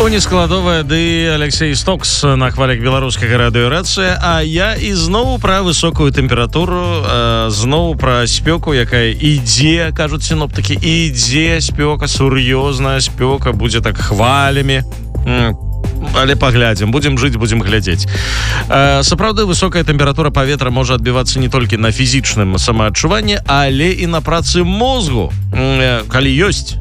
Тоні Складова ды Алексей Стокс на хвалях беларускага радыёрацыя. А я ізноў пра высокую тэмпературу, зноў пра спёку, якая ідзе, кажуць сіноптыкі, ідзе спёка, сур'ёзная спёка, будзе так хвалямі. Але паглядзім, будзем жыць, будзем глядзець. Сапраўды, высокая тэмпература паветра можа адбівацца не толькі на фізічным самаадчуванні, але і на працы мозгу, калі ёсць.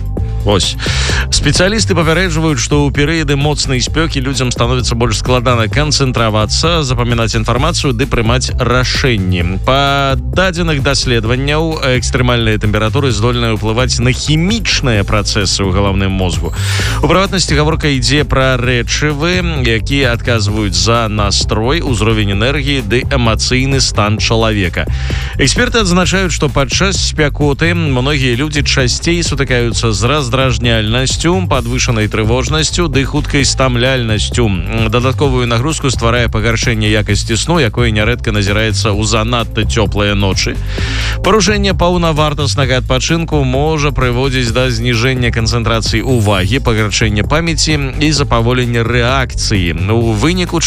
Ось. Спецыялісты папярэджваюць, што ў перыяды моцнай спёкі людзям становіцца больш складана канцэнтравацца, запамінаць інфармацыю ды прымаць рашэнні. Па дадзеных даследаванняў, экстрэмальныя тэмпературы здольныя ўплываць на хімічныя працэсы ў галаўным мозгу. У прыватнасці гаворка ідзе пра рэчывы, якія адказваюць за настрой, узровень энергіі ды эмацыйны стан чалавека. Эксперты адзначаюць, што падчас спякоты многія людзі часцей сутыкаюцца з раздражняльнасцю, падвышанай трывожнасцю ды хуткай стамляльнасцю. Дадатковую нагрузку стварае пагаршэнне якасці сну, якое нярэдка назіраецца ў занадта цёплыя ночы. Парушэнне паўнавартаснага адпачынку можа прыводзіць да зніжэння канцэнтрацыі ўвагі, пагаршэння памяці і запаволення рэакцыі. У выніку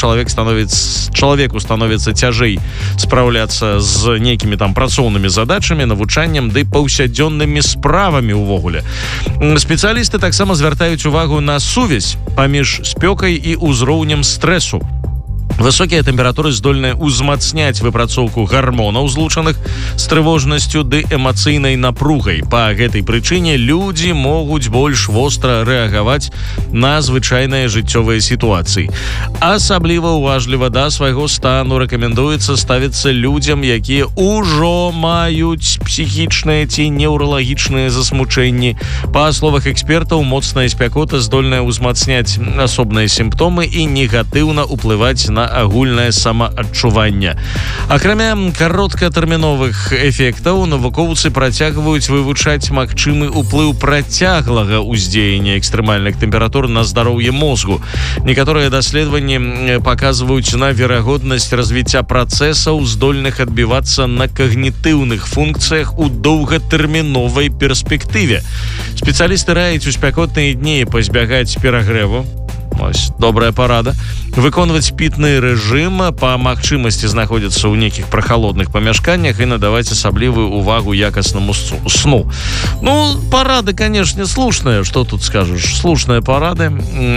чалавеку становіцца цяжэй спраўляцца з нейкімі там працоўнымі задачамі, навучаннем ды паўсядзённымі справамі ўвогуле. Спецыялісты таксама звяртаюць увагу на сувязь паміж спёкай і ўзроўнем стрэсу. Высокія тэмпературы здольныя ўзмацняць выпрацоўку гармонаў, злучаных з трывожнасцю ды эмацыйнай напругай. Па гэтай прычыне людзі могуць больш востра рэагаваць на звычайныя жыццёвыя сітуацыі. Асабліва ўважліва да свайго стану рэкамендуецца ставіцца людзям, якія ўжо маюць псіхічныя ці неўралагічныя засмучэнні. Па словах экспертаў, моцная спякота здольная ўзмацняць асобныя сімптомы і негатыўна ўплываць на агульнае самаадчуванне. Акрамя кароткатэрміновых эфектаў, навукоўцы працягваюць вывучаць магчымы ўплыў працяглага ўздзеяння экстрэмальных тэмператур на здароўе мозгу. Некаторыя даследаванні паказваюць на верагоднасць развіцця працэсаў, здольных адбівацца на кагнітыўных функцыях у доўгатэрміновай перспектыве. Спецыялісты раяць у спякотныя дні пазбягаць перагрэву. Ось, добрая парада. Выконваць пітны рэжым, па магчымасці знаходзіцца ў нейкіх прахалодных памяшканнях і надаваць асаблівую увагу якаснаму сну. Ну, парады, канешне, слушныя, што тут скажаш? Слушныя парады.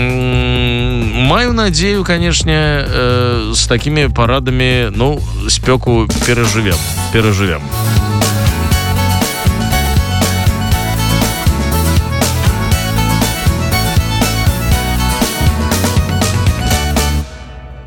Маю надзею, канешне, з такімі парадамі, спёку перажывем.